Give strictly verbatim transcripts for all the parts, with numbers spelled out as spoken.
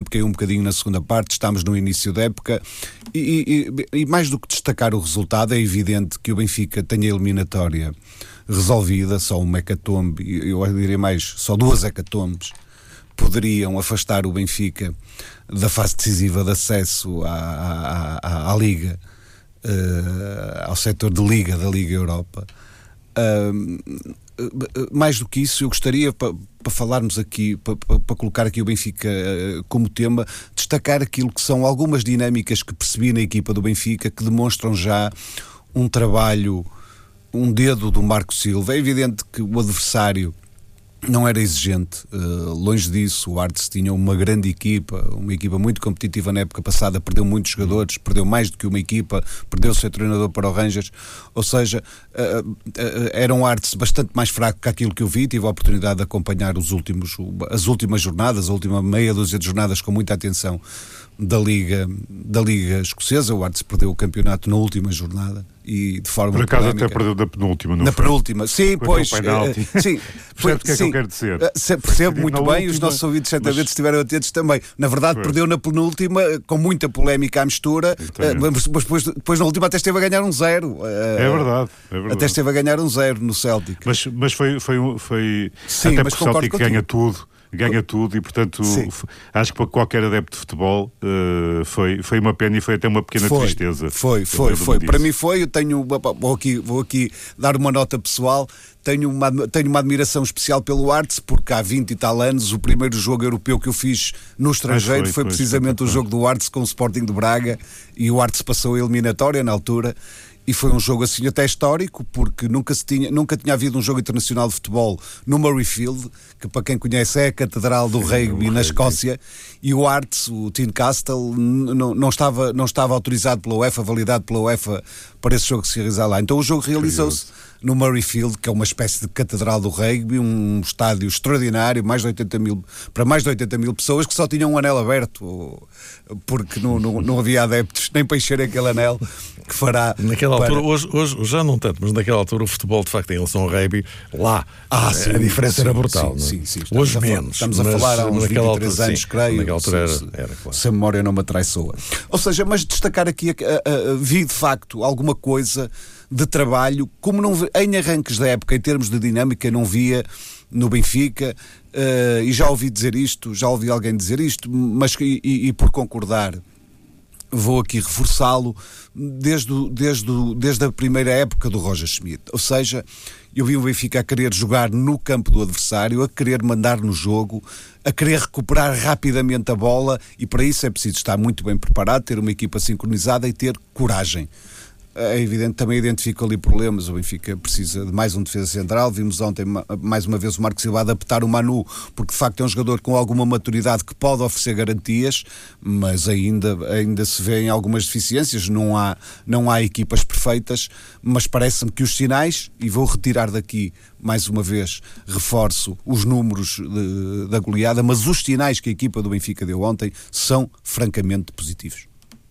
época e um bocadinho na segunda parte, estamos no início da época e, e, e mais do que destacar o resultado, é evidente que o Benfica tem a eliminatória resolvida, só uma hecatombe, eu diria mais, só duas hecatombes poderiam afastar o Benfica da fase decisiva de acesso à, à, à, à Liga, uh, ao setor de Liga, da Liga Europa. Uh, mais do que isso, eu gostaria, para pa falarmos aqui, para pa, pa colocar aqui o Benfica uh, como tema, destacar aquilo que são algumas dinâmicas que percebi na equipa do Benfica, que demonstram já um trabalho, um dedo do Marco Silva. É evidente que o adversário não era exigente, uh, longe disso. O Artes tinha uma grande equipa, uma equipa muito competitiva na época passada, perdeu muitos jogadores, perdeu mais do que uma equipa, perdeu o seu treinador para o Rangers, ou seja, uh, uh, era um Artes bastante mais fraco que aquilo que eu vi. Tive a oportunidade de acompanhar os últimos, as últimas jornadas, a última meia dúzia de jornadas com muita atenção da Liga, da Liga Escocesa. O Artes perdeu o campeonato na última jornada e de forma por acaso polémica. Até perdeu na penúltima, não na foi? penúltima, sim, Com pois, penalti. uh, sim, percebe o que é sim, que eu quero dizer? Uh, percebo muito bem, última, os nossos ouvintes certamente mas... estiveram atentos também. Na verdade, foi. Perdeu na penúltima, com muita polémica à mistura, uh, mas depois, depois na última até esteve a ganhar um zero. Uh, é, verdade, é verdade. Até esteve a ganhar um zero no Celtic. Mas, mas foi, foi, foi sim, até mas porque o Celtic contigo. ganha tudo. Ganha tudo e, portanto, Sim. acho que para qualquer adepto de futebol uh, foi, foi uma pena e foi até uma pequena foi, tristeza. Foi, foi, foi. Para mim foi, eu tenho, vou aqui, vou aqui dar uma nota pessoal, tenho uma, tenho uma admiração especial pelo Artes, porque há vinte e tal anos o primeiro jogo europeu que eu fiz no estrangeiro foi, foi precisamente foi, o jogo do Artes com o Sporting de Braga, e o Artes passou a eliminatória na altura. E foi um jogo assim até histórico, porque nunca, se tinha, nunca tinha havido um jogo internacional de futebol no Murrayfield, que para quem conhece é a catedral do rugby na Escócia, e o Arts, o Tynecastle, não, não, estava, não estava autorizado pela UEFA, validado pela UEFA para esse jogo se realizar lá. Então o jogo realizou-se no Murrayfield, que é uma espécie de catedral do rugby, um estádio extraordinário, mais de oitenta mil, para mais de oitenta mil pessoas, que só tinham um anel aberto, porque não, não, não havia adeptos nem para encher aquele anel que fará. Naquela para... altura, hoje, hoje já não tanto, mas naquela altura o futebol de facto em relação ao rugby, lá ah, sim, a diferença sim, era brutal. Sim, sim, sim, hoje a menos. Estamos a falar há uns vinte e três anos, sim, creio. Naquela altura se, era, era claro. Se a memória não me atraiçoa. Ou seja, mas destacar aqui, a, a, a, vi de facto alguma coisa de trabalho, como não em arranques da época, em termos de dinâmica, não via no Benfica, uh, e já ouvi dizer isto, já ouvi alguém dizer isto, mas e, e, e por concordar, vou aqui reforçá-lo, desde, desde, desde a primeira época do Roger Schmidt. Ou seja, eu vi o Benfica a querer jogar no campo do adversário, a querer mandar no jogo, a querer recuperar rapidamente a bola, e para isso é preciso estar muito bem preparado, ter uma equipa sincronizada e ter coragem. É evidente, também identifico ali problemas. O Benfica precisa de mais um defesa central. Vimos ontem mais uma vez o Marco Silva adaptar o Manu, porque de facto é um jogador com alguma maturidade que pode oferecer garantias, mas ainda, ainda se vêem algumas deficiências. Não há, não há equipas perfeitas, mas parece-me que os sinais, e vou retirar daqui mais uma vez, reforço os números de, da goleada, mas os sinais que a equipa do Benfica deu ontem são francamente positivos.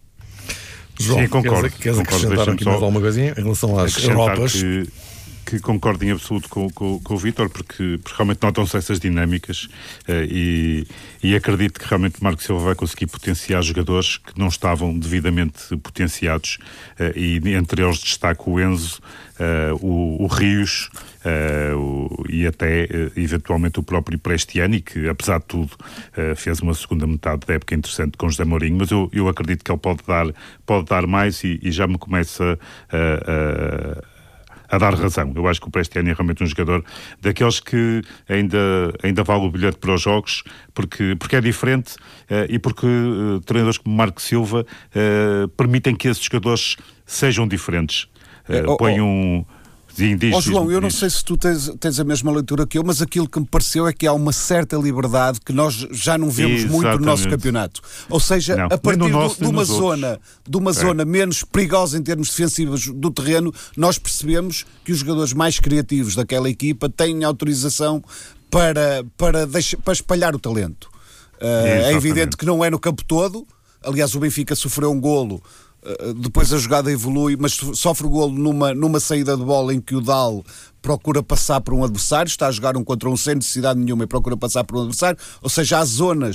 João, sim, concordo, queres, queres acrescentar aqui mais alguma coisinha em relação às Europas? Que, que concordo em absoluto com, com, com o Vítor, porque, porque realmente notam-se essas dinâmicas uh, e, e acredito que realmente o Marco Silva vai conseguir potenciar jogadores que não estavam devidamente potenciados, uh, e entre eles destaco o Enzo, uh, o, o Rios, Uh, o, e até uh, eventualmente o próprio Prestiani, que apesar de tudo uh, fez uma segunda metade da época interessante com José Mourinho, mas eu, eu acredito que ele pode dar, pode dar mais e, e já me começa a, a, a dar razão. Eu acho que o Prestiani é realmente um jogador daqueles que ainda, ainda vale o bilhete para os jogos, porque, porque é diferente uh, e porque uh, treinadores como Marco Silva uh, permitem que esses jogadores sejam diferentes. Uh, é, oh, põem um Diz, oh, João, diz, eu não diz. sei se tu tens, tens a mesma leitura que eu, mas aquilo que me pareceu é que há uma certa liberdade que nós já não vemos Exatamente. muito no nosso campeonato. Ou seja, não, a partir nosso, do, de uma zona, de uma é. zona menos perigosa em termos defensivos do terreno, nós percebemos que os jogadores mais criativos daquela equipa têm autorização para, para, deixar, para espalhar o talento. Uh, é evidente que não é no campo todo. Aliás, o Benfica sofreu um golo. Uh, depois a jogada evolui, mas sofre o golo numa, numa saída de bola em que o Dal procura passar por um adversário, está a jogar um contra um sem necessidade nenhuma e procura passar por um adversário, ou seja, há zonas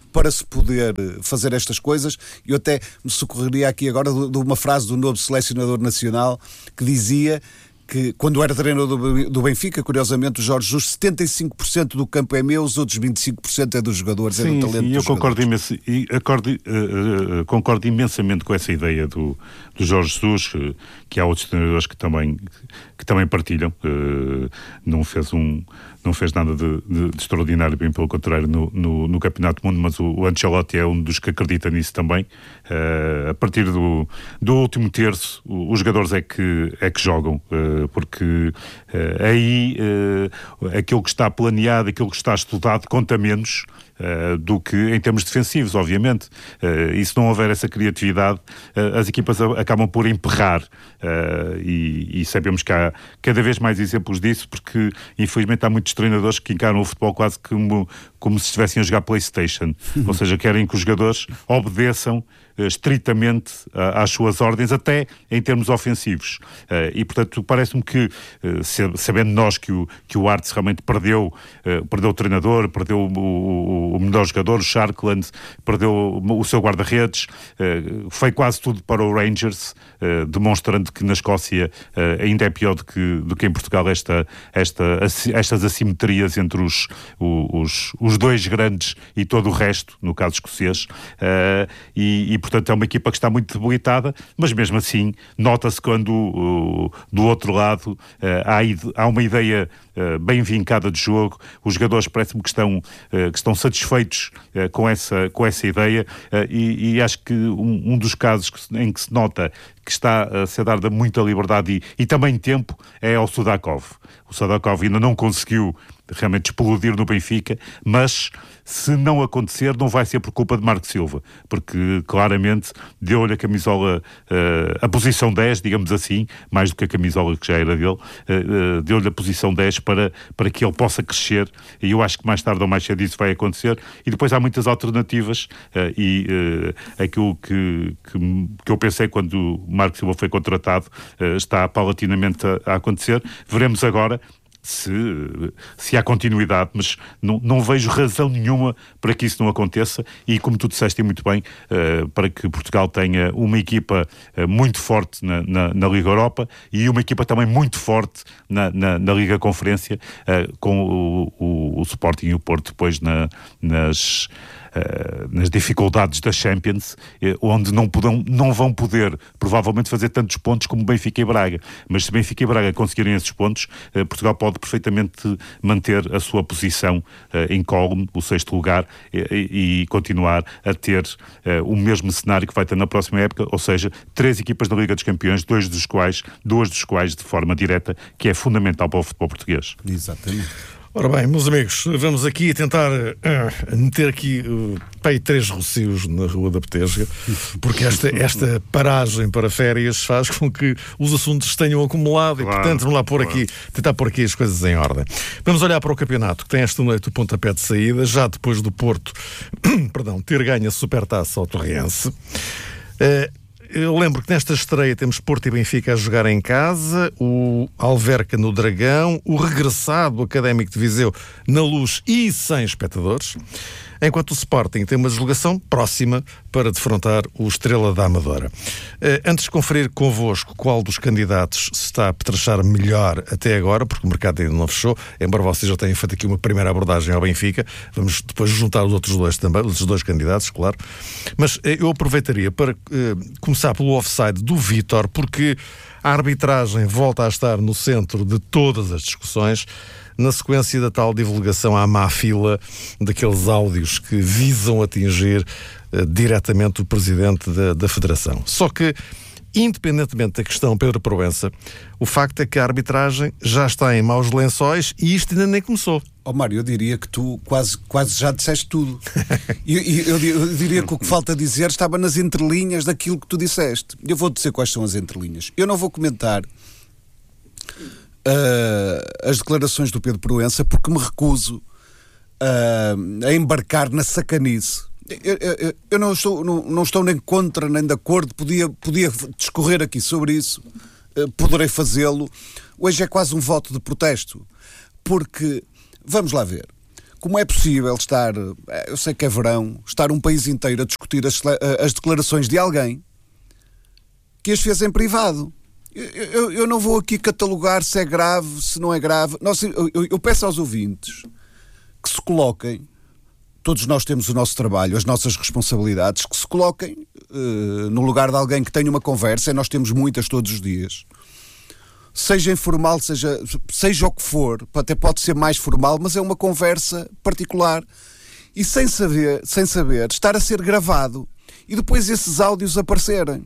para se poder fazer estas coisas. Eu até me socorreria aqui agora de uma frase do novo selecionador nacional que dizia que, quando era treinador do Benfica, curiosamente, o Jorge Jesus, setenta e cinco por cento do campo é meu, os outros vinte e cinco por cento é dos jogadores, sim, é do talento sim, dos eu concordo, jogadores. imenso, e acordo, uh, uh, concordo imensamente com essa ideia do, do Jorge Jesus, uh, que há outros treinadores que também, que também partilham. Uh, não fez um... não fez nada de, de, de extraordinário, bem pelo contrário, no, no, no Campeonato do Mundo, mas o, o Ancelotti é um dos que acredita nisso também. Uh, a partir do, do último terço, o, os jogadores é que, é que jogam, uh, porque uh, aí uh, aquilo que está planeado, aquilo que está estudado, conta menos Uh, do que em termos defensivos, obviamente. Uh, e se não houver essa criatividade, uh, as equipas a, acabam por emperrar. Uh, e, e sabemos que há cada vez mais exemplos disso, porque infelizmente há muitos treinadores que encaram o futebol quase como, como se estivessem a jogar PlayStation. Ou seja, querem que os jogadores obedeçam uh, estritamente uh, às suas ordens, até em termos ofensivos. Uh, e portanto parece-me que, uh, sabendo nós que o, que o Arts realmente perdeu, uh, perdeu o treinador, perdeu o, o o melhor jogador, o Sharkland, perdeu o seu guarda-redes, foi quase tudo para o Rangers, demonstrando que na Escócia ainda é pior do que, do que em Portugal esta, esta, estas assimetrias entre os, os, os dois grandes e todo o resto, no caso escocês, e, e portanto é uma equipa que está muito debilitada, mas mesmo assim nota-se quando do outro lado há, há uma ideia bem vincada de jogo, os jogadores parece-me que estão, que estão satisfeitos uh, com, essa, com essa ideia uh, e, e acho que um, um dos casos que, em que se nota que está a ser dada muita liberdade e, e também tempo é ao Sudakov. O Sudakov ainda não conseguiu realmente explodir no Benfica, mas se não acontecer não vai ser por culpa de Marco Silva, porque claramente deu-lhe a camisola, uh, a posição dez, digamos assim, mais do que a camisola que já era dele, uh, uh, deu-lhe a posição dez para, para que ele possa crescer, e eu acho que mais tarde ou mais cedo isso vai acontecer, e depois há muitas alternativas, uh, e uh, aquilo que, que, que eu pensei quando o Marco Silva foi contratado uh, está paulatinamente a, a acontecer. Veremos agora Se, se há continuidade, mas não, não vejo razão nenhuma para que isso não aconteça, e como tu disseste muito bem, uh, para que Portugal tenha uma equipa uh, muito forte na, na, na Liga Europa e uma equipa também muito forte na, na, na Liga Conferência, uh, com o, o, o Sporting e o Porto depois na, nas... Uh, nas dificuldades da Champions, uh, onde não, podem, não vão poder provavelmente fazer tantos pontos como Benfica e Braga, mas se Benfica e Braga conseguirem esses pontos, uh, Portugal pode perfeitamente manter a sua posição uh, em column, o sexto lugar, e, e continuar a ter uh, o mesmo cenário que vai ter na próxima época, ou seja, três equipas da Liga dos Campeões, dois dos quais, duas dos quais de forma direta, que é fundamental para o futebol português. Exatamente. Ora bem, meus amigos, vamos aqui tentar uh, meter aqui uh, pai, três rocios na Rua da Petesga, porque esta, esta paragem para férias faz com que os assuntos tenham acumulado, claro, e portanto vamos lá pôr claro. aqui, tentar pôr aqui as coisas em ordem. Vamos olhar para o campeonato, que tem esta noite o pontapé de saída, já depois do Porto perdão, ter ganho a Supertaça ao Torrense. Uh, Eu lembro que nesta estreia temos Porto e Benfica a jogar em casa, o Alverca no Dragão, o regressado Académico de Viseu na Luz e sem espectadores, enquanto o Sporting tem uma deslocação próxima para defrontar o Estrela da Amadora. Antes de conferir convosco qual dos candidatos se está a petrechar melhor até agora, porque o mercado ainda não fechou, embora vocês já tenham feito aqui uma primeira abordagem ao Benfica, vamos depois juntar os outros dois também, os dois candidatos, claro, mas eu aproveitaria para uh, começar pelo offside do Vítor, porque a arbitragem volta a estar no centro de todas as discussões, na sequência da tal divulgação à má fila daqueles áudios que visam atingir uh, diretamente o presidente da, da Federação. Só que, independentemente da questão Pedro Proença, o facto é que a arbitragem já está em maus lençóis e isto ainda nem começou. Oh Mário, eu diria que tu quase, quase já disseste tudo. eu, eu, eu diria que o que falta dizer estava nas entrelinhas daquilo que tu disseste. Eu vou dizer quais são as entrelinhas. Eu não vou comentar Uh, as declarações do Pedro Proença, porque me recuso uh, a embarcar na sacanice. Eu, eu, eu não, estou, não, não estou nem contra nem de acordo, podia, podia discorrer aqui sobre isso, uh, poderei fazê-lo. Hoje é quase um voto de protesto, porque, vamos lá ver, Como é possível estar, eu sei que é verão, estar um país inteiro a discutir as, as declarações de alguém que as fez em privado? Eu, eu, eu não vou aqui catalogar se é grave, se não é grave. Nós, eu, eu peço aos ouvintes que se coloquem, todos nós temos o nosso trabalho, as nossas responsabilidades, que se coloquem uh, no lugar de alguém que tenha uma conversa, e nós temos muitas todos os dias. Seja informal, seja, seja o que for, até pode ser mais formal, mas é uma conversa particular. E sem saber, sem saber, estar a ser gravado e depois esses áudios aparecerem.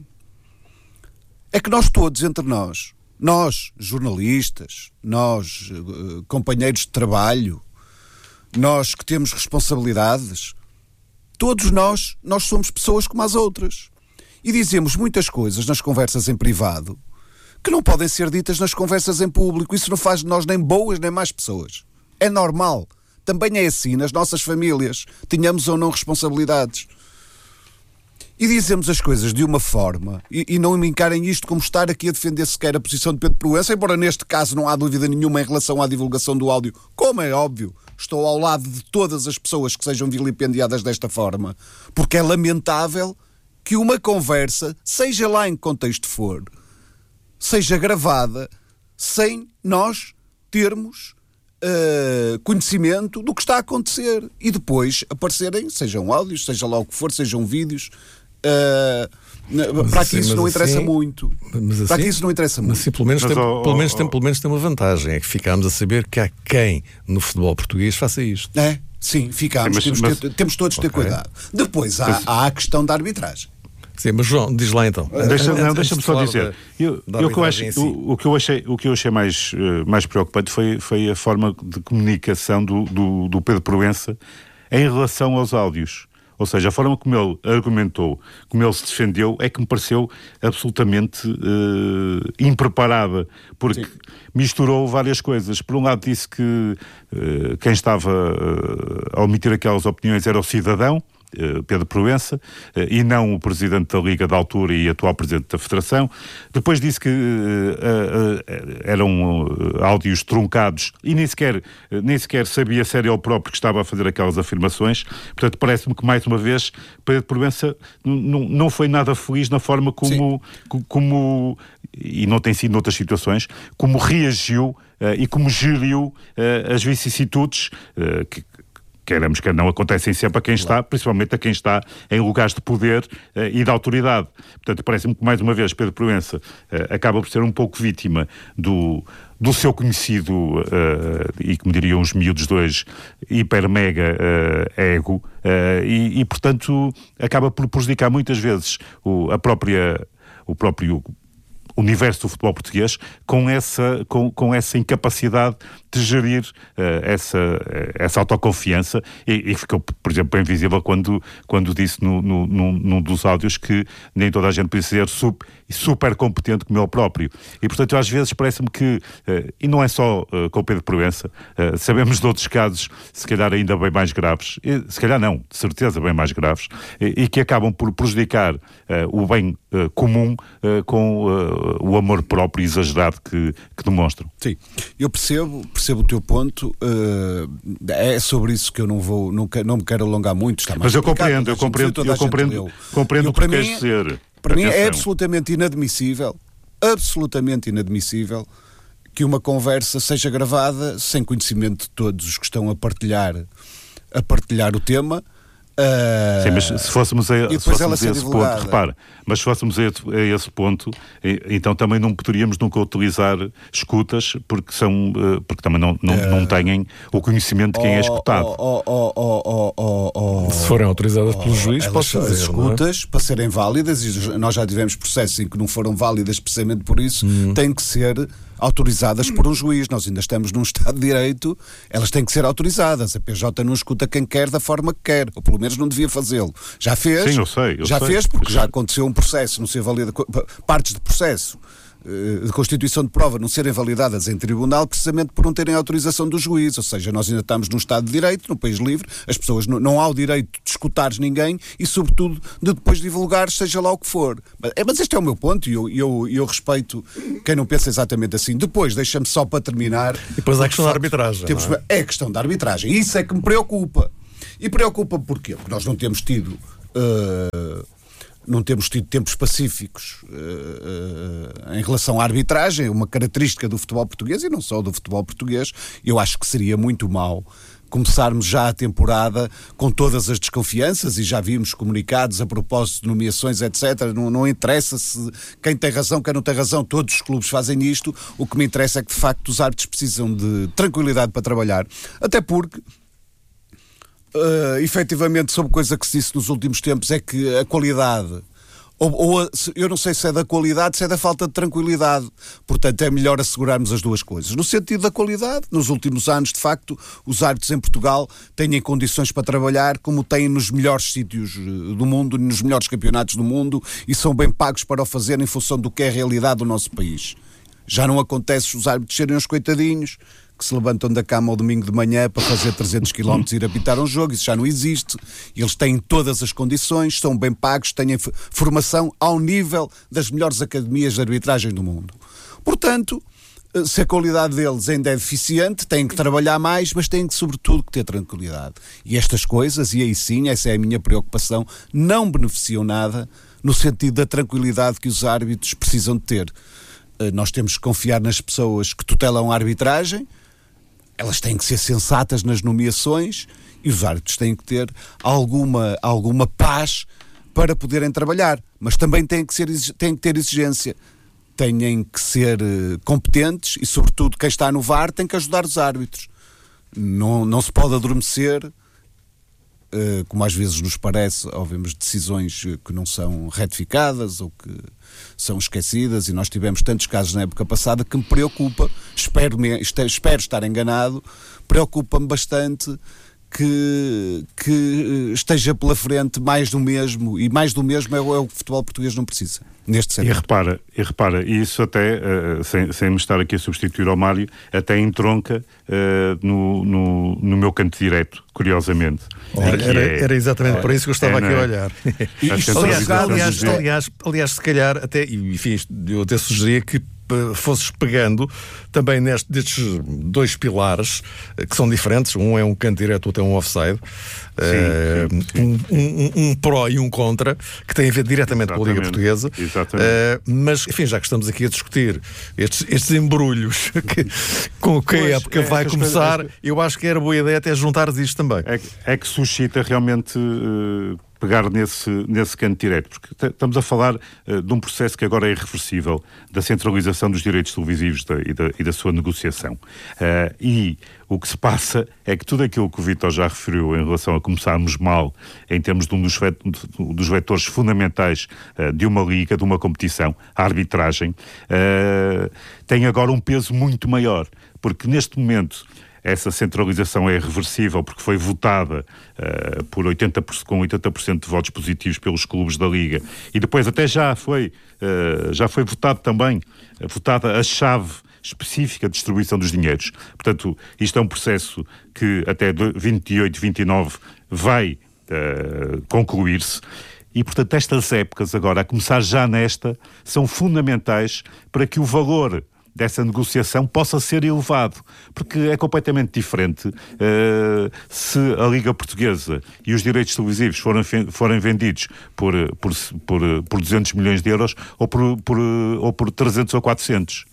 É que nós todos, entre nós, nós, jornalistas, nós, uh, companheiros de trabalho, nós que temos responsabilidades, todos nós, nós somos pessoas como as outras. E dizemos muitas coisas nas conversas em privado que não podem ser ditas nas conversas em público. Isso não faz de nós nem boas nem más pessoas. É normal. Também é assim nas nossas famílias, tenhamos ou não responsabilidades. E dizemos as coisas de uma forma, e, e não me encarem isto como estar aqui a defender sequer a posição de Pedro Proença, embora neste caso não há dúvida nenhuma em relação à divulgação do áudio, como é óbvio, estou ao lado de todas as pessoas que sejam vilipendiadas desta forma, porque é lamentável que uma conversa, seja lá em que contexto for, seja gravada sem nós termos uh, conhecimento do que está a acontecer e depois aparecerem, sejam áudios, seja lá o que for, sejam vídeos, uh, para assim, que isso não assim, interessa muito. Mas assim, para que isso não interessa muito. Mas assim, pelo menos, mas, tem, oh, pelo, menos oh, tem, pelo menos tem uma vantagem, é que ficámos a saber que há quem no futebol português faça isto. É? Sim, ficámos. Sim, mas, temos, mas, ter, temos todos de ter okay. cuidado. Depois há, mas, há a questão da arbitragem. Sim, mas João, diz lá então. Deixa, não, Antes deixa-me de só falar dizer. da, eu, da eu que eu acho, em si. o, o que eu achei, o que eu achei mais, uh, mais preocupante foi, foi a forma de comunicação do, do, do Pedro Proença em relação aos áudios. Ou seja, a forma como ele argumentou, como ele se defendeu, é que me pareceu absolutamente uh, impreparada, porque Sim. misturou várias coisas. Por um lado disse que uh, quem estava uh, a omitir aquelas opiniões era o cidadão, Pedro Proença, e não o presidente da Liga da altura e atual presidente da Federação. Depois disse que uh, uh, eram uh, áudios truncados e nem sequer, uh, nem sequer sabia se era ele próprio que estava a fazer aquelas afirmações. Portanto, parece-me que, mais uma vez, Pedro Proença n- não foi nada feliz na forma como, co- como, e não tem sido noutras situações, como reagiu uh, e como geriu uh, as vicissitudes uh, que queremos que não acontecem sempre a quem está, principalmente a quem está em lugares de poder uh, e de autoridade. Portanto, parece-me que, mais uma vez, Pedro Proença uh, acaba por ser um pouco vítima do, do seu conhecido, uh, e como diriam os miúdos dois, hiper-mega uh, ego, uh, e, e, portanto, acaba por prejudicar muitas vezes o, a própria, o próprio universo do futebol português com essa, com, com essa incapacidade de gerir uh, essa, essa autoconfiança e, e ficou, por exemplo, bem visível quando, quando disse no, no, num, num dos áudios que nem toda a gente precisa ser super, super competente como ele próprio. E, portanto, às vezes parece-me que, uh, e não é só uh, com o Pedro Proença, uh, sabemos de outros casos, se calhar ainda bem mais graves, e, se calhar não, de certeza bem mais graves, e, e que acabam por prejudicar uh, o bem uh, comum uh, com uh, o amor próprio exagerado que, que demonstram. Sim, eu percebo, percebo o teu ponto, uh, é sobre isso que eu não vou, não, não me quero alongar muito, está mais Mas eu compreendo, eu compreendo, eu compreendo, compreendo o que queres dizer. Para mim é absolutamente inadmissível, absolutamente inadmissível que uma conversa seja gravada sem conhecimento de todos os que estão a partilhar, a partilhar o tema. Uh, Sim, mas se fôssemos a, se fôssemos a esse ponto, repara, mas se fôssemos a, a esse ponto, então também não poderíamos nunca utilizar escutas, porque são, porque também não, não, uh, não têm o conhecimento de quem oh, é escutado. Oh, oh, oh, oh, oh, oh, se forem autorizadas pelo juiz, oh, pode fazer. As escutas, é? Para serem válidas, e nós já tivemos processos em que não foram válidas precisamente por isso, hum. têm que ser autorizadas por um juiz. Nós ainda estamos num Estado de Direito, elas têm que ser autorizadas. A P J não escuta quem quer da forma que quer, ou pelo menos não devia fazê-lo. Já fez, Sim, eu sei, eu já sei, fez porque eu já sei. aconteceu um processo, não se valida partes de processo de constituição de prova não serem validadas em tribunal precisamente por não terem autorização do juiz, ou seja, nós ainda estamos num Estado de Direito, num país livre, as pessoas não, não há o direito de escutares ninguém e sobretudo de depois divulgar seja lá o que for. Mas, é, mas este é o meu ponto e eu, eu, eu respeito quem não pensa exatamente assim. Depois, deixa-me só para terminar... E depois há a questão da arbitragem. Temos, não é? é a questão da arbitragem, isso é que me preocupa. E preocupa porquê? Porque nós não temos tido... Uh, não temos tido tempos pacíficos uh, uh, em relação à arbitragem, uma característica do futebol português e não só do futebol português. Eu acho que seria muito mau começarmos já a temporada com todas as desconfianças e já vimos comunicados a propósito de nomeações, etcétera. Não, não interessa se quem tem razão, quem não tem razão, todos os clubes fazem isto. O que me interessa é que de facto os árbitros precisam de tranquilidade para trabalhar, até porque Uh, efetivamente, sobre coisa que se disse nos últimos tempos é que a qualidade, ou, ou a, eu não sei se é da qualidade, se é da falta de tranquilidade. Portanto, é melhor assegurarmos as duas coisas. No sentido da qualidade, nos últimos anos, de facto, os árbitros em Portugal têm condições para trabalhar como têm nos melhores sítios do mundo, nos melhores campeonatos do mundo e são bem pagos para o fazer em função do que é a realidade do nosso país. Já não acontece os árbitros serem uns coitadinhos que se levantam da cama ao domingo de manhã para fazer trezentos quilómetros e ir apitar um jogo. Isso já não existe. Eles têm todas as condições, são bem pagos, têm formação ao nível das melhores academias de arbitragem do mundo. Portanto, se a qualidade deles ainda é deficiente, têm que trabalhar mais, mas têm que, sobretudo, que ter tranquilidade. E estas coisas, e aí sim, essa é a minha preocupação, não beneficiam nada no sentido da tranquilidade que os árbitros precisam de ter. Nós temos que confiar nas pessoas que tutelam a arbitragem. Elas têm que ser sensatas nas nomeações e os árbitros têm que ter alguma, alguma paz para poderem trabalhar. Mas também têm que, ser, têm que ter exigência. Têm que ser competentes e, sobretudo, quem está no V A R tem que ajudar os árbitros. Não, não se pode adormecer, como às vezes nos parece, ao vermos decisões que não são retificadas ou que são esquecidas, e nós tivemos tantos casos na época passada que me preocupa, espero, espero estar enganado, preocupa-me bastante que, que esteja pela frente mais do mesmo, e mais do mesmo é o, é o que o futebol português não precisa, neste setor. E repara, e repara, e isso até, uh, sem, sem me estar aqui a substituir ao Mário, até entronca uh, no, no, no meu canto direto, curiosamente. Olha, era, é, era exatamente é, por isso que eu estava é, aqui a olhar. aliás, aliás, aliás, aliás, se calhar, até, enfim, eu até sugeria que fosses pegando também neste, destes dois pilares que são diferentes, um é um canto direto, outro é um offside, sim, uh, sim, sim. Um, um, um pró e um contra, que tem a ver diretamente com a Liga Portuguesa. Uh, mas, enfim, já que estamos aqui a discutir estes, estes embrulhos que, com que a época é, vai começar, coisas, eu acho que era boa ideia até juntares isto também. É, é que suscita realmente... Uh... pegar nesse, nesse canto direto, porque t- estamos a falar uh, de um processo que agora é irreversível, da centralização dos direitos televisivos da, e, da, e da sua negociação. Uh, e o que se passa é que tudo aquilo que o Vítor já referiu em relação a começarmos mal, em termos de um dos, vet- dos vetores fundamentais uh, de uma liga, de uma competição, a arbitragem, uh, tem agora um peso muito maior, porque neste momento essa centralização é irreversível porque foi votada uh, por oitenta por cento, com oitenta por cento de votos positivos pelos clubes da Liga, e depois até já foi, uh, já foi votado também, uh, votada a chave específica de distribuição dos dinheiros. Portanto, isto é um processo que até vinte e oito, vinte e nove vai uh, concluir-se. E, portanto, estas épocas agora, a começar já nesta, são fundamentais para que o valor dessa negociação possa ser elevado, porque é completamente diferente uh, se a Liga Portuguesa e os direitos televisivos forem, forem vendidos por, por, por, por duzentos milhões de euros ou por, por, ou por trezentos ou quatrocentos.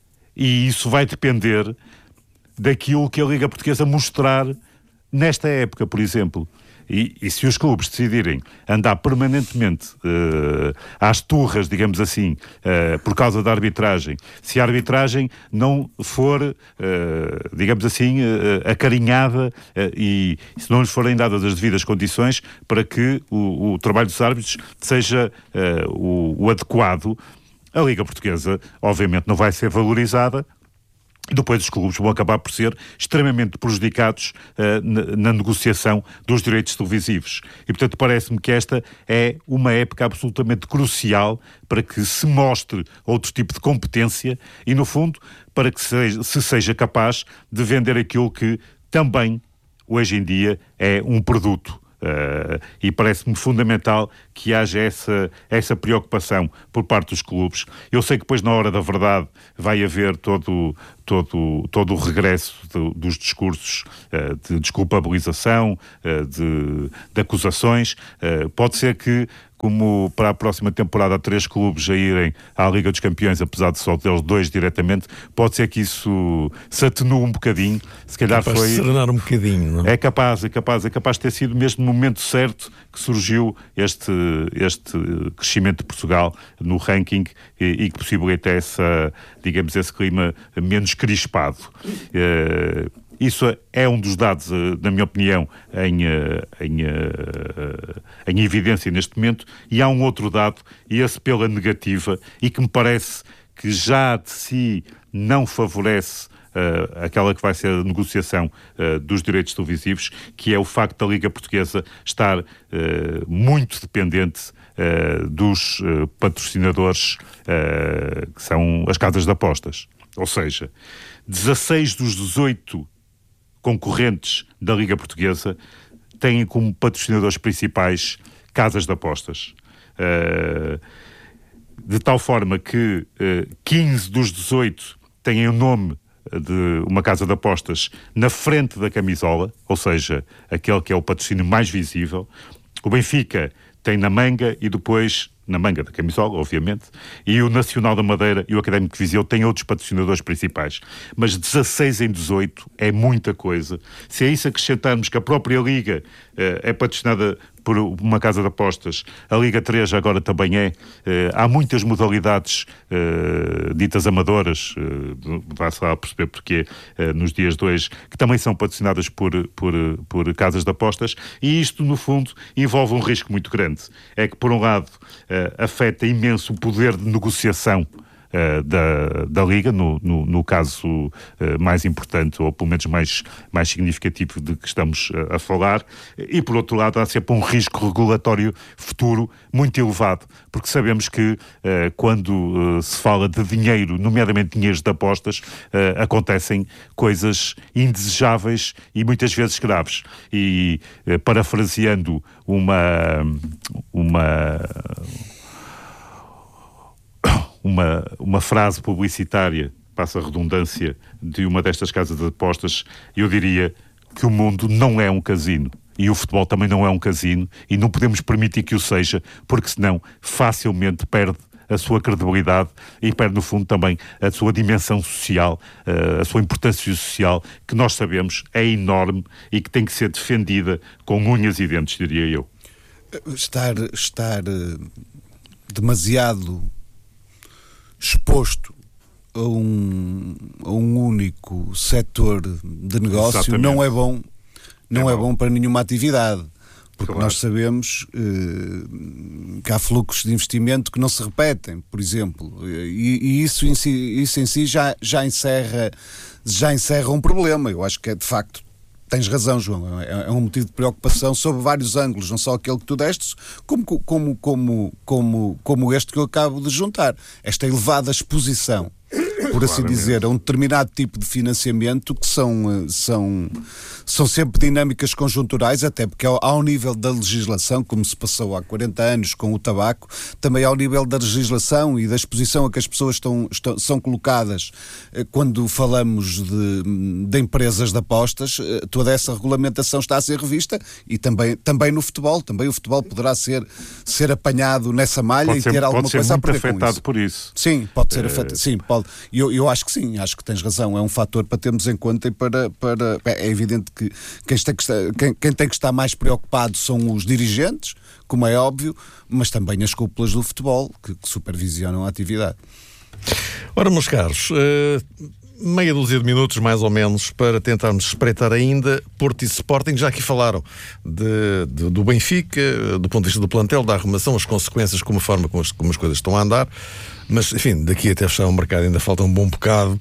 E isso vai depender daquilo que a Liga Portuguesa mostrar nesta época, por exemplo. E, e se os clubes decidirem andar permanentemente uh, às turras, digamos assim, uh, por causa da arbitragem, se a arbitragem não for, uh, digamos assim, uh, acarinhada uh, e se não lhes forem dadas as devidas condições para que o, o trabalho dos árbitros seja uh, o, o adequado, a Liga Portuguesa, obviamente, não vai ser valorizada depois os clubes vão acabar por ser extremamente prejudicados uh, na, na negociação dos direitos televisivos. E, portanto, parece-me que esta é uma época absolutamente crucial para que se mostre outro tipo de competência e, no fundo, para que se, se seja capaz de vender aquilo que também, hoje em dia, é um produto. Uh, e parece-me fundamental que haja essa, essa preocupação por parte dos clubes. Eu sei que depois, na hora da verdade, vai haver todo, todo, todo o regresso de, dos discursos uh, de desculpabilização, uh, de, de acusações. Uh, pode ser que, como para a próxima temporada há três clubes a irem à Liga dos Campeões, apesar de só deles dois diretamente, pode ser que isso se atenue um bocadinho. Se calhar capaz foi... de serenar um bocadinho, não é? É capaz, é capaz, é capaz de ter sido mesmo no momento certo que surgiu este, este crescimento de Portugal no ranking e, e que possibilita essa, digamos, esse clima menos crispado. Uh, Isso é um dos dados, na minha opinião, em, em, em evidência neste momento, e há um outro dado, e esse pela negativa, e que me parece que já de si não favorece uh, aquela que vai ser a negociação uh, dos direitos televisivos, que é o facto da Liga Portuguesa estar uh, muito dependente uh, dos uh, patrocinadores uh, que são as casas de apostas. Ou seja, dezasseis dos dezoito concorrentes da Liga Portuguesa têm como patrocinadores principais casas de apostas. Uh, de tal forma que uh, quinze dos dezoito têm o nome de uma casa de apostas na frente da camisola, ou seja, aquele que é o patrocínio mais visível. O Benfica tem na manga e depois... na manga da camisola, obviamente, e o Nacional da Madeira e o Académico de Viseu têm outros patrocinadores principais. Mas dezasseis em dezoito é muita coisa. Se a isso acrescentarmos que a própria Liga eh, é patrocinada por uma casa de apostas, a Liga três agora também é, eh, há muitas modalidades eh, ditas amadoras, eh, vai-se lá perceber porque eh, nos dias de hoje, que também são patrocinadas por, por, por casas de apostas, e isto, no fundo, envolve um risco muito grande. É que, por um lado, Uh, afeta imenso o poder de negociação uh, da, da Liga, no, no, no caso uh, mais importante, ou pelo menos mais, mais significativo de que estamos uh, a falar, e por outro lado há sempre um risco regulatório futuro muito elevado, porque sabemos que uh, quando uh, se fala de dinheiro, nomeadamente dinheiros de apostas, uh, acontecem coisas indesejáveis e muitas vezes graves. E uh, parafraseando uma... uma Uma, uma frase publicitária, passa a redundância, de uma destas casas de apostas, eu diria que o mundo não é um casino. E o futebol também não é um casino, e não podemos permitir que o seja, porque senão facilmente perde a sua credibilidade e perde, no fundo, também a sua dimensão social, a sua importância social, que nós sabemos é enorme e que tem que ser defendida com unhas e dentes, diria eu. Estar, estar demasiado exposto a um, a um único setor de negócio. Exatamente. não é bom, não é, é bom. bom para nenhuma atividade, porque claro. Nós sabemos eh, que há fluxos de investimento que não se repetem, por exemplo, e, e isso, em si, isso em si já, já, encerra, já encerra um problema. Eu acho que é de facto. Tens razão, João, é um motivo de preocupação sob vários ângulos, não só aquele que tu destes, como, como, como, como, como este que eu acabo de juntar. Esta elevada exposição, por assim dizer, a um determinado tipo de financiamento que são, são, são sempre dinâmicas conjunturais, até porque ao nível da legislação, como se passou há quarenta anos com o tabaco, também ao nível da legislação e da exposição a que as pessoas estão, estão, são colocadas quando falamos de, de empresas de apostas, toda essa regulamentação está a ser revista, e também, também no futebol, também o futebol poderá ser, ser apanhado nessa malha pode e ser, ter alguma coisa a perder com isso. Pode ser muito afetado por isso. Sim, pode ser é... afetado, sim, pode. Eu, eu acho que sim, acho que tens razão, é um fator para termos em conta e para... para é evidente que quem tem que, estar, quem, quem tem que estar mais preocupado são os dirigentes, como é óbvio, mas também as cúpulas do futebol, que, que supervisionam a atividade. Ora, meus caros, uh, meia dúzia de minutos, mais ou menos, para tentarmos espreitar ainda Porto e Sporting. Já aqui falaram de, de, do Benfica, do ponto de vista do plantel, da arrumação, as consequências, como a forma como as, como as coisas estão a andar. Mas, enfim, daqui até fechar o mercado ainda falta um bom bocado.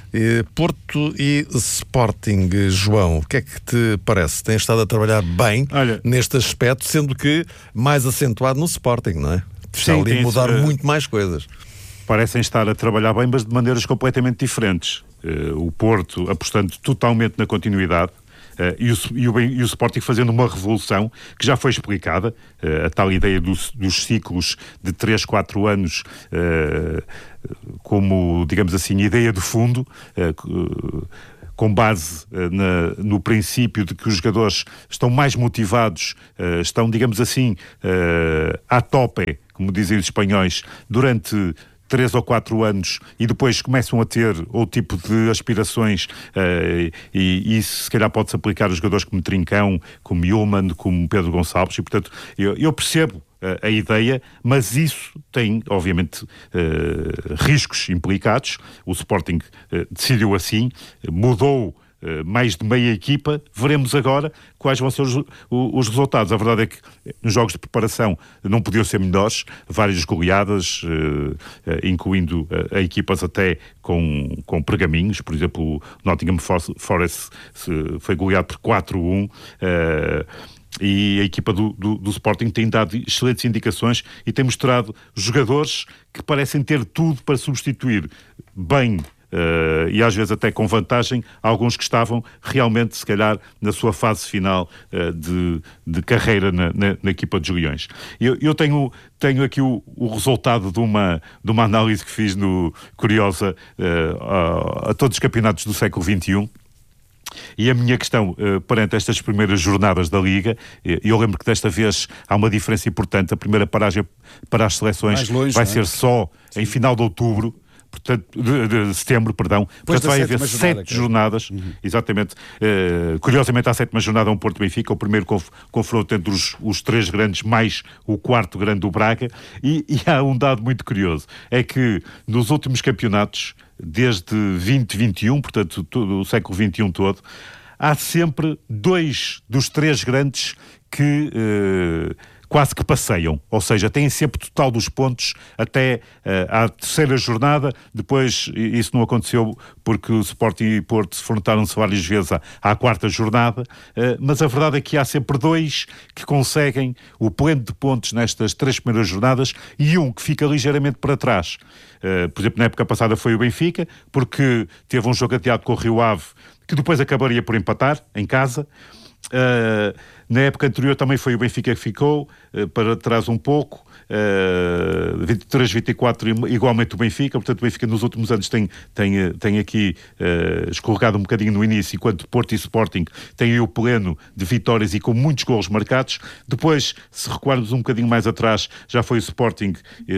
Porto e Sporting, João, o que é que te parece? Tens estado a trabalhar bem Olha, neste aspecto, sendo que mais acentuado no Sporting, não é? Está sim, ali a mudar uh, muito mais coisas. Parecem estar a trabalhar bem, mas de maneiras completamente diferentes. Uh, o Porto apostando totalmente na continuidade, Uh, e, o, e, o, e o Sporting fazendo uma revolução que já foi explicada, uh, a tal ideia dos, dos ciclos de três, quatro anos uh, como, digamos assim, ideia de fundo, uh, com base uh, na, no princípio de que os jogadores estão mais motivados, uh, estão, digamos assim, uh, à tope, como dizem os espanhóis, durante três ou quatro anos e depois começam a ter outro tipo de aspirações uh, e, e isso se calhar pode-se aplicar a jogadores como Trincão, como Yulman, como Pedro Gonçalves e portanto eu, eu percebo uh, a ideia, mas isso tem obviamente uh, riscos implicados. O Sporting uh, decidiu assim, mudou Uh, mais de meia equipa, veremos agora quais vão ser os, os resultados. A verdade é que nos jogos de preparação não podiam ser melhores, várias goleadas, uh, uh, incluindo uh, equipas até com, com pergaminhos. Por exemplo, o Nottingham Forest uh, foi goleado por quatro a um, uh, e a equipa do, do, do Sporting tem dado excelentes indicações e tem mostrado jogadores que parecem ter tudo para substituir bem Uh, e às vezes até com vantagem alguns que estavam realmente, se calhar, na sua fase final uh, de, de carreira na, na, na equipa de Leões. Eu, eu tenho, tenho aqui o, o resultado de uma, de uma análise que fiz no Curiosa uh, a, a todos os campeonatos do século vinte e um. E a minha questão uh, perante estas primeiras jornadas da Liga, eu lembro que desta vez há uma diferença importante. A primeira paragem para as seleções longe, vai ser só Sim. em final de outubro, portanto, de, de setembro, perdão. Depois portanto, vai haver jornada, sete jornadas, uhum. exatamente. Uh, curiosamente, à sétima jornada, um Porto-Benfica, o primeiro conf, confronto entre os, os três grandes, mais o quarto grande do Braga. E, e há um dado muito curioso, é que nos últimos campeonatos, desde vinte vinte e um, portanto, todo, o século vinte e um todo, há sempre dois dos três grandes que Uh, quase que passeiam, ou seja, têm sempre total dos pontos até uh, à terceira jornada. Depois isso não aconteceu porque o Sporting e Porto se enfrentaram-se várias vezes à, à quarta jornada, uh, mas a verdade é que há sempre dois que conseguem o pleno de pontos nestas três primeiras jornadas e um que fica ligeiramente para trás. Uh, por exemplo, na época passada foi o Benfica, porque teve um jogo ateado com o Rio Ave, que depois acabaria por empatar em casa. Uh, na época anterior também foi o Benfica que ficou uh, para trás um pouco, uh, vinte e três, vinte e quatro igualmente o Benfica. Portanto o Benfica nos últimos anos tem, tem, tem aqui uh, escorregado um bocadinho no início, enquanto Porto e Sporting têm aí o pleno de vitórias e com muitos golos marcados. Depois, se recuarmos um bocadinho mais atrás, já foi o Sporting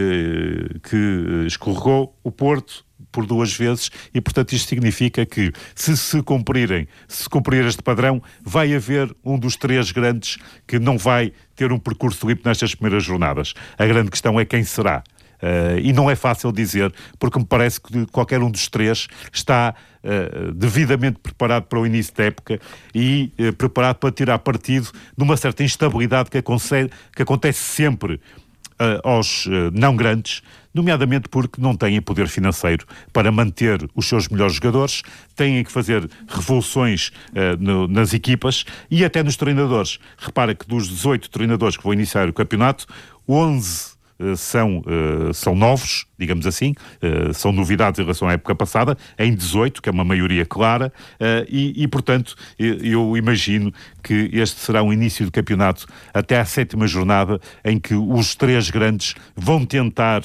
uh, que escorregou, o Porto por duas vezes, e portanto isto significa que se se cumprirem, se cumprir este padrão, vai haver um dos três grandes que não vai ter um percurso limpo nestas primeiras jornadas. A grande questão é quem será. Uh, e não é fácil dizer, porque me parece que qualquer um dos três está uh, devidamente preparado para o início da época e uh, preparado para tirar partido de uma certa instabilidade que, aconse- que acontece sempre Uh, aos uh, não grandes, nomeadamente porque não têm poder financeiro para manter os seus melhores jogadores, têm que fazer revoluções uh, no, nas equipas e até nos treinadores. Repara que dos dezoito treinadores que vão iniciar o campeonato, onze Uh, são, uh, são novos, digamos assim, uh, são novidades em relação à época passada, em dezoito, que é uma maioria clara, uh, e, e, portanto, eu, eu imagino que este será um início de campeonato até à sétima jornada, em que os três grandes vão tentar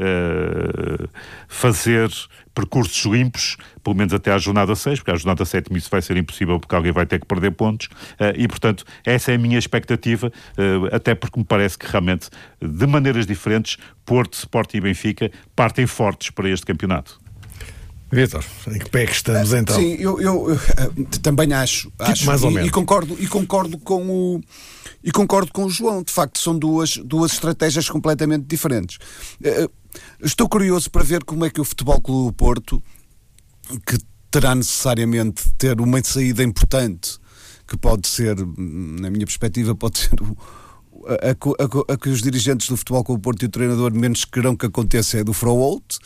uh, fazer percursos limpos, pelo menos até à jornada seis, porque à jornada sétima isso vai ser impossível porque alguém vai ter que perder pontos, uh, e portanto essa é a minha expectativa, uh, até porque me parece que realmente, de maneiras diferentes, Porto, Sporting e Benfica partem fortes para este campeonato. Vítor, em que pé é que estamos então? Sim, eu, eu, eu também acho, acho mais ou e, menos. e concordo, e concordo com o e concordo com o João. De facto, são duas, duas estratégias completamente diferentes. Uh, estou curioso para ver como é que o Futebol Clube do Porto, que terá necessariamente de ter uma saída importante, que pode ser, na minha perspectiva, pode ser o, a, a, a, a que os dirigentes do Futebol Clube do Porto e o treinador menos querão que aconteça é do Froholt.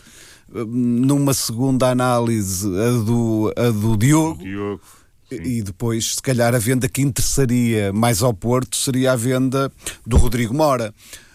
Numa segunda análise, a do, a do Diogo. Diogo. E depois, se calhar, a venda que interessaria mais ao Porto seria a venda do Rodrigo Mora,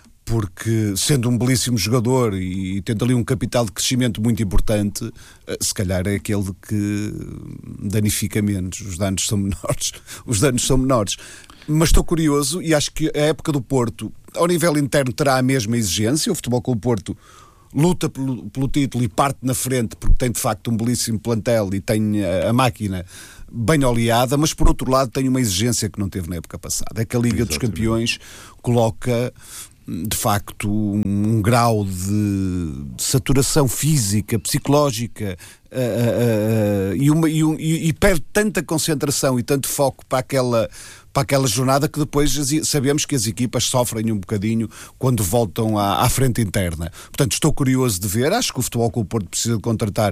porque, sendo um belíssimo jogador e tendo ali um capital de crescimento muito importante, se calhar é aquele que danifica menos. Os danos são menores. Os danos são menores. Mas estou curioso e acho que a época do Porto, ao nível interno, terá a mesma exigência. O Futebol Clube do Porto luta pelo, pelo título e parte na frente porque tem de facto um belíssimo plantel e tem a, a máquina bem oleada, mas por outro lado tem uma exigência que não teve na época passada. É que a Liga Exatamente. Dos Campeões coloca de facto um grau de, de saturação física, psicológica uh, uh, uh, e, uma, e, um, e, e perde tanta concentração e tanto foco para aquela para aquela jornada que depois sabemos que as equipas sofrem um bocadinho quando voltam à, à frente interna. Portanto, estou curioso de ver. Acho que o Futebol Clube do Porto precisa de contratar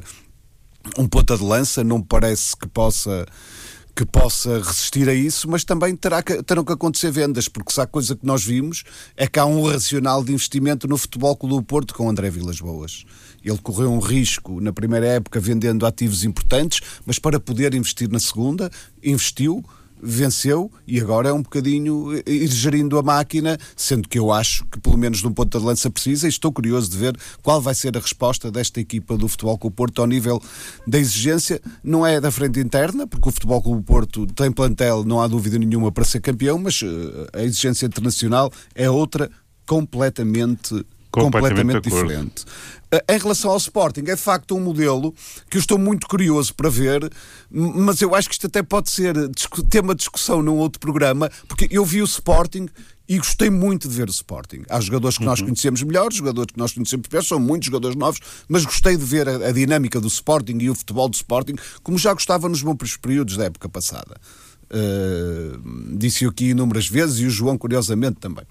um ponta de lança. Não me parece que possa, que possa resistir a isso, mas também terá que, terão que acontecer vendas, porque se há coisa que nós vimos é que há um racional de investimento no Futebol Clube do Porto com André Vilas-Boas. Ele correu um risco na primeira época vendendo ativos importantes, mas para poder investir na segunda, investiu, venceu e agora é um bocadinho ir gerindo a máquina, sendo que eu acho que pelo menos de um ponto de lança precisa, e estou curioso de ver qual vai ser a resposta desta equipa do Futebol Clube do Porto ao nível da exigência. Não é da frente interna, porque o Futebol Clube do Porto tem plantel, não há dúvida nenhuma, para ser campeão, mas uh, a exigência internacional é outra completamente completamente, completamente diferente. Em relação ao Sporting, é de facto um modelo que eu estou muito curioso para ver, mas eu acho que isto até pode ser tema de discussão num outro programa, porque eu vi o Sporting e gostei muito de ver o Sporting. Há jogadores que nós uhum. conhecemos melhor, jogadores que nós conhecemos pior, são muitos jogadores novos, mas gostei de ver a, a dinâmica do Sporting e o futebol do Sporting, como já gostava nos bons períodos da época passada. Uh, disse-o aqui inúmeras vezes e o João, curiosamente, também.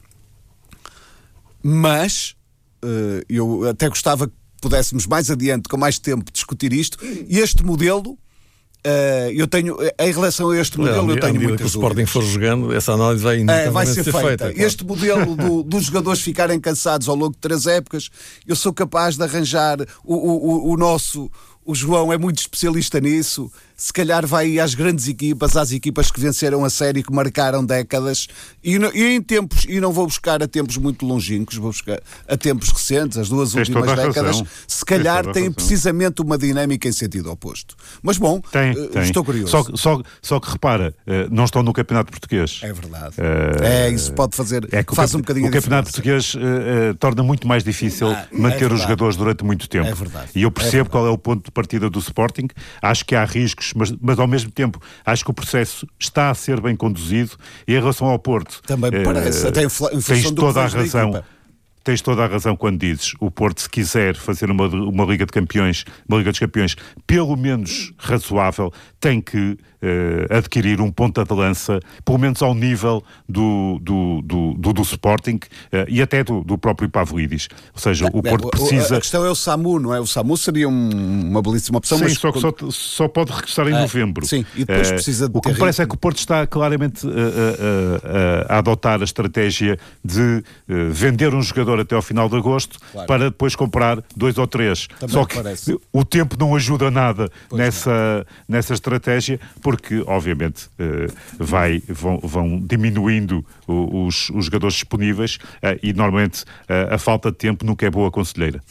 Mas Uh, eu até gostava que pudéssemos mais adiante, com mais tempo, discutir isto. E este modelo, uh, eu tenho, em relação a este modelo, é, eu tenho muitas dúvidas. Se o Sporting for jogando, essa análise vai, é, vai ser, ser feita. feita claro. Este modelo do, dos jogadores ficarem cansados ao longo de três épocas, eu sou capaz de arranjar o, o, o nosso... O João é muito especialista nisso. Se calhar vai às grandes equipas, às equipas que venceram a série, que marcaram décadas, e, no, e em tempos, e não vou buscar a tempos muito longínquos, vou buscar a tempos recentes, as duas Tens últimas décadas, razão. Se calhar têm precisamente uma dinâmica em sentido oposto. Mas bom, tem, uh, tem. estou curioso. Só, só, só que repara, uh, não estão no Campeonato Português. É verdade. Uh, é, isso pode fazer, é que faz o, um bocadinho o Campeonato Português uh, uh, torna muito mais difícil ah, manter é os jogadores durante muito tempo. É verdade. E eu percebo é qual é o ponto de partida do Sporting. Acho que há riscos, mas, mas ao mesmo tempo acho que o processo está a ser bem conduzido. E em relação ao Porto, também me parece, uh, até em função tens do toda a razão. Tens toda a razão quando dizes o Porto, se quiser fazer uma, uma Liga de Campeões, uma Liga dos Campeões, pelo menos razoável, tem que uh, adquirir um ponta de lança, pelo menos ao nível do, do, do, do, do Sporting uh, e até do, do próprio Pavlidis. Ou seja, o Porto precisa... A questão é o SAMU, não é? O SAMU seria um, uma belíssima opção. Sim, mas... só que só, só pode regressar em é, novembro. Sim, e depois uh, precisa de O que me parece é que o Porto está claramente uh, uh, uh, a adotar a estratégia de uh, vender um jogador até ao final de agosto, claro, para depois comprar dois ou três. Também Só que parece. O tempo não ajuda nada nessa, não. nessa estratégia, porque obviamente vai, vão, vão diminuindo os, os jogadores disponíveis e normalmente a falta de tempo nunca é boa conselheira.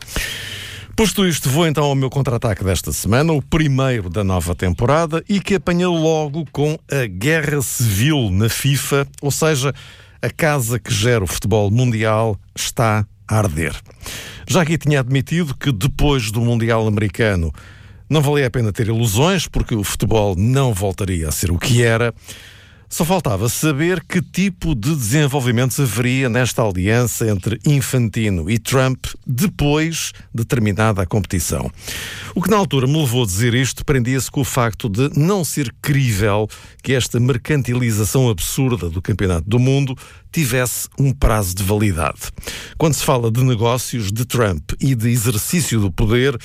Posto isto, vou então ao meu contra-ataque desta semana, o primeiro da nova temporada, e que apanha logo com a guerra civil na FIFA, ou seja, a casa que gera o futebol mundial está a arder. Já aqui tinha admitido que depois do Mundial americano não valia a pena ter ilusões, porque o futebol não voltaria a ser o que era. Só faltava saber que tipo de desenvolvimentos haveria nesta aliança entre Infantino e Trump depois de terminada a competição. O que na altura me levou a dizer isto prendia-se com o facto de não ser crível que esta mercantilização absurda do Campeonato do Mundo tivesse um prazo de validade. Quando se fala de negócios de Trump e de exercício do poder,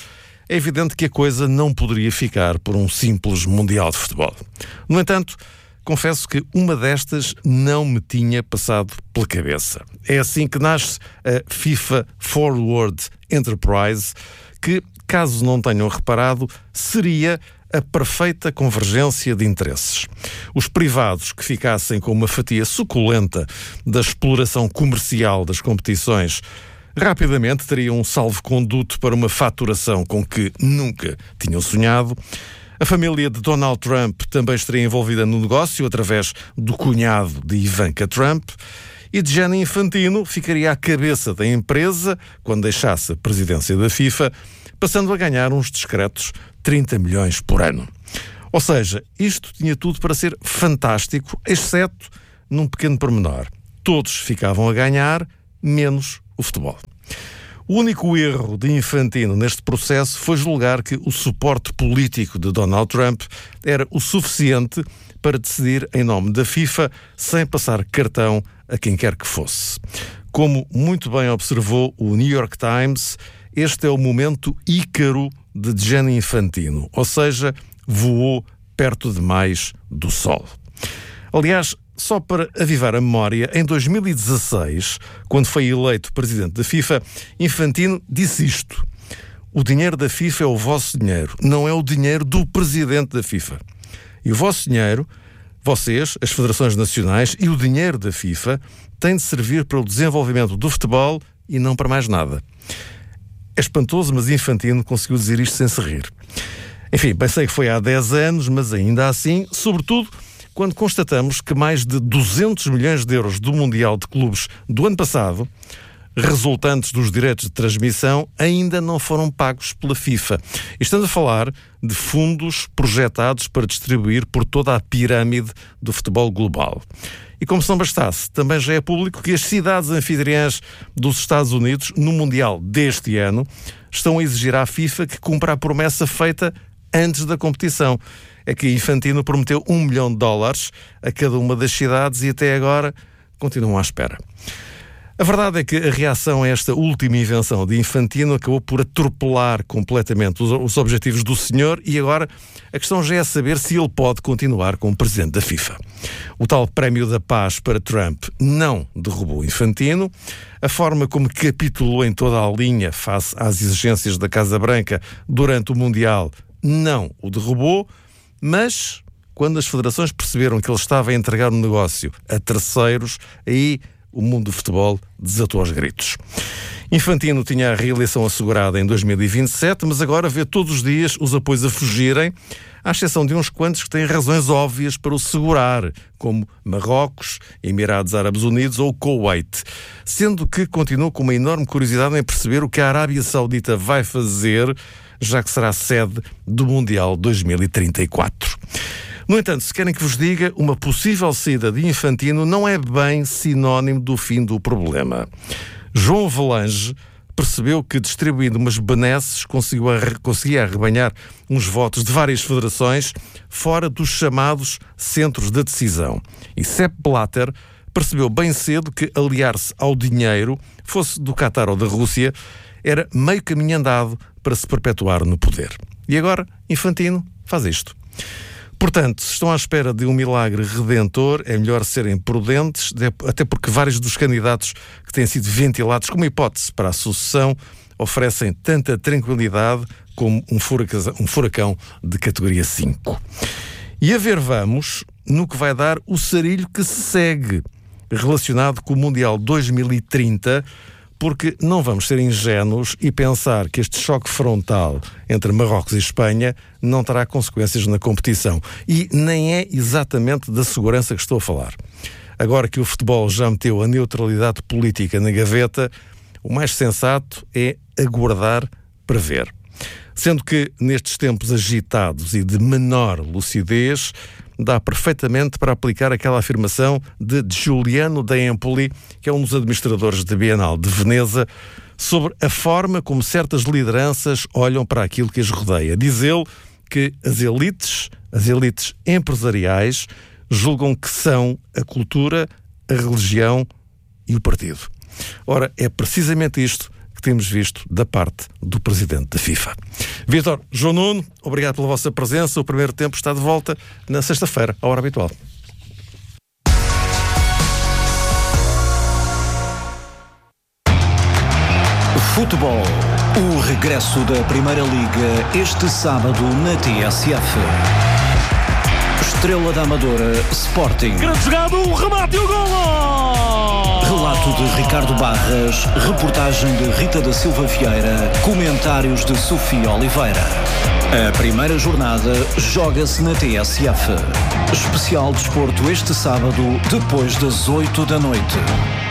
é evidente que a coisa não poderia ficar por um simples Mundial de Futebol. No entanto, confesso que uma destas não me tinha passado pela cabeça. É assim que nasce a FIFA Forward Enterprise, que, caso não tenham reparado, seria a perfeita convergência de interesses. Os privados que ficassem com uma fatia suculenta da exploração comercial das competições rapidamente teriam um salvo-conduto para uma faturação com que nunca tinham sonhado. A família de Donald Trump também estaria envolvida no negócio através do cunhado de Ivanka Trump. E Gianni Infantino ficaria à cabeça da empresa quando deixasse a presidência da FIFA, passando a ganhar uns discretos trinta milhões por ano. Ou seja, isto tinha tudo para ser fantástico, exceto num pequeno pormenor. Todos ficavam a ganhar, menos o futebol. O único erro de Infantino neste processo foi julgar que o suporte político de Donald Trump era o suficiente para decidir em nome da FIFA sem passar cartão a quem quer que fosse. Como muito bem observou o New York Times, este é o momento ícaro de Gianni Infantino, ou seja, voou perto demais do sol. Aliás, só para avivar a memória, em dois mil e dezasseis, quando foi eleito presidente da FIFA, Infantino disse isto: o dinheiro da FIFA é o vosso dinheiro, não é o dinheiro do presidente da FIFA. E o vosso dinheiro, vocês, as federações nacionais e o dinheiro da FIFA, têm de servir para o desenvolvimento do futebol e não para mais nada. É espantoso, mas Infantino conseguiu dizer isto sem se rir. Enfim, bem sei que foi há dez anos, mas ainda assim, sobretudo quando constatamos que mais de duzentos milhões de euros do Mundial de Clubes do ano passado, resultantes dos direitos de transmissão, ainda não foram pagos pela FIFA. E estamos a falar de fundos projetados para distribuir por toda a pirâmide do futebol global. E como se não bastasse, também já é público que as cidades anfitriãs dos Estados Unidos, no Mundial deste ano, estão a exigir à FIFA que cumpra a promessa feita antes da competição. É que Infantino prometeu um milhão de dólares a cada uma das cidades e até agora continuam à espera. A verdade é que a reação a esta última invenção de Infantino acabou por atropelar completamente os, os objetivos do senhor e agora a questão já é saber se ele pode continuar como presidente da FIFA. O tal Prémio da Paz para Trump não derrubou Infantino. A forma como capitulou em toda a linha face às exigências da Casa Branca durante o Mundial não o derrubou, mas quando as federações perceberam que ele estava a entregar o negócio a terceiros, aí o mundo do futebol desatou aos gritos. Infantino tinha a reeleição assegurada em dois mil e vinte e sete, mas agora vê todos os dias os apoios a fugirem, à exceção de uns quantos que têm razões óbvias para o segurar, como Marrocos, Emirados Árabes Unidos ou Kuwait, sendo que continua com uma enorme curiosidade em perceber o que a Arábia Saudita vai fazer, já que será sede do Mundial dois mil e trinta e quatro. No entanto, se querem que vos diga, uma possível saída de Infantino não é bem sinónimo do fim do problema. João Avelange percebeu que, distribuindo umas benesses, conseguiu arre- conseguia arrebanhar uns votos de várias federações fora dos chamados centros de decisão. E Sepp Blatter percebeu bem cedo que aliar-se ao dinheiro, fosse do Qatar ou da Rússia, era meio caminho andado para se perpetuar no poder. E agora, Infantino faz isto. Portanto, se estão à espera de um milagre redentor, é melhor serem prudentes, até porque vários dos candidatos que têm sido ventilados como hipótese para a sucessão oferecem tanta tranquilidade como um furacão, um furacão de categoria cinco. E a ver vamos no que vai dar o sarilho que se segue, relacionado com o Mundial dois mil e trinta, porque não vamos ser ingênuos e pensar que este choque frontal entre Marrocos e Espanha não terá consequências na competição. E nem é exatamente da segurança que estou a falar. Agora que o futebol já meteu a neutralidade política na gaveta, o mais sensato é aguardar para ver. Sendo que, nestes tempos agitados e de menor lucidez, dá perfeitamente para aplicar aquela afirmação de Giuliano da Empoli, que é um dos administradores da Bienal de Veneza, sobre a forma como certas lideranças olham para aquilo que as rodeia. Diz ele que as elites, as elites empresariais, julgam que são a cultura, a religião e o partido. Ora, é precisamente isto que temos visto da parte do Presidente da FIFA. Vítor, João Nuno, obrigado pela vossa presença. O primeiro tempo está de volta na sexta-feira, à hora habitual. Futebol. O regresso da Primeira Liga este sábado na T S F. Estrela da Amadora, Sporting. Grande jogada, o remate e o golo! Relato de Ricardo Barras, reportagem de Rita da Silva Vieira, comentários de Sofia Oliveira. A primeira jornada joga-se na T S F. Especial desporto este sábado, depois das oito da noite.